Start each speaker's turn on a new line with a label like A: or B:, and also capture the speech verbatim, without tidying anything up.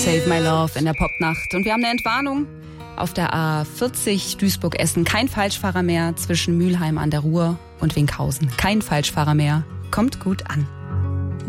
A: Save My Love in der Popnacht. Und wir haben eine Entwarnung auf der A vierzig Duisburg-Essen. Kein Falschfahrer mehr zwischen Mülheim an der Ruhr und Winkhausen. Kein Falschfahrer mehr. Kommt gut an.